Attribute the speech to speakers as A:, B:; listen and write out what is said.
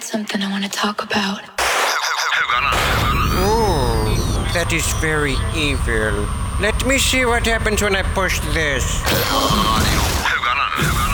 A: got something I want to talk about.
B: Oh, that is very evil. Let me see what happens when I push this.